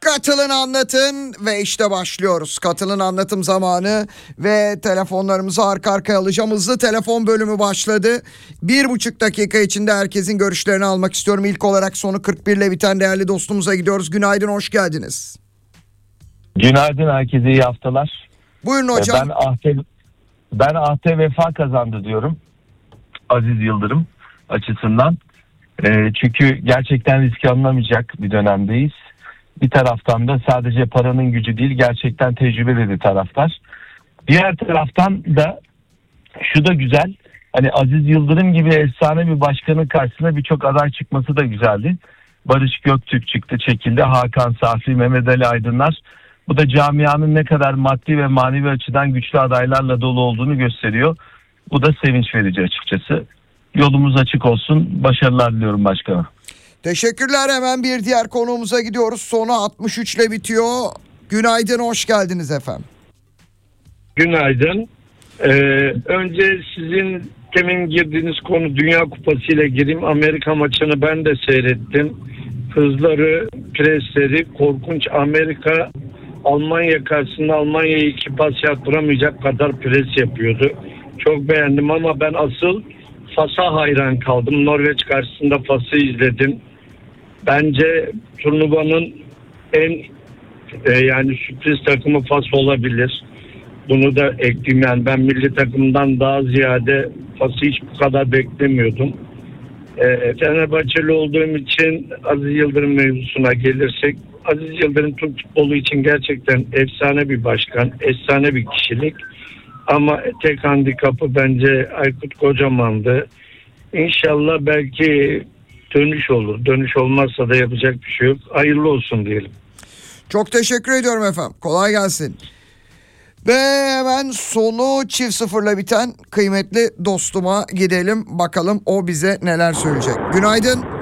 Katılın anlatın ve işte başlıyoruz. Katılın anlatım zamanı ve telefonlarımızı arka arkaya alacağım. Hızlı telefon bölümü başladı. 1,5 dakika içinde herkesin görüşlerini almak istiyorum. İlk olarak sonu 41 ile biten değerli dostumuza gidiyoruz. Günaydın, hoş geldiniz. Günaydın, herkese iyi haftalar. Buyurun hocam. Ben ahde vefa kazandı diyorum. Aziz Yıldırım açısından. Çünkü gerçekten risk alınamayacak bir dönemdeyiz. Bir taraftan da sadece paranın gücü değil, gerçekten tecrübeli bir taraftar. Diğer taraftan da şu da güzel. Hani Aziz Yıldırım gibi efsane bir başkanın karşısına birçok aday çıkması da güzeldi. Barış Göktürk çıktı, çekildi. Hakan Safi, Mehmet Ali Aydınlar. Bu da camianın ne kadar maddi ve manevi açıdan güçlü adaylarla dolu olduğunu gösteriyor. Bu da sevinç verici açıkçası. Yolumuz açık olsun. Başarılar diliyorum başkana. Teşekkürler. Hemen bir diğer konuğumuza gidiyoruz. Sonu 63 ile bitiyor. Günaydın, hoş geldiniz efendim. Günaydın. Önce sizin demin girdiğiniz konu Dünya Kupası ile gireyim. Amerika maçını ben de seyrettim. Hızları, presleri korkunç. Amerika Almanya karşısında Almanya'yı 2 pas yaptıramayacak kadar pres yapıyordu. Çok beğendim ama ben asıl Fas'a hayran kaldım. Norveç karşısında Fas'ı izledim. Bence turnuvanın en yani sürpriz takımı Fas olabilir. Bunu da ekleyeyim, yani ben milli takımdan daha ziyade Fas'ı hiç bu kadar beklemiyordum. Fenerbahçeli olduğum için Aziz Yıldırım mevzusuna gelirsek, Aziz Yıldırım Türk futbolu için gerçekten efsane bir başkan, efsane bir kişilik. Ama tek handikapı bence Aykut Kocaman'dı. İnşallah belki dönüş olur. Dönüş olmazsa da yapacak bir şey yok. Hayırlı olsun diyelim. Çok teşekkür ediyorum efendim. Kolay gelsin. Ve hemen sonu 0-0'la biten kıymetli dostuma gidelim. Bakalım o bize neler söyleyecek. Günaydın.